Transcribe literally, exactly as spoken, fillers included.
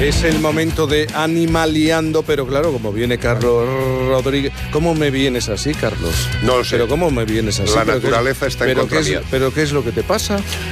Es el momento de Animaliando, pero claro, como viene Carlos Rodríguez... ¿Cómo me vienes así, Carlos? No lo sé. ¿Pero cómo me vienes así? La ¿Pero naturaleza qué, está en pero contra qué es, mía. ¿Pero qué es lo que te pasa?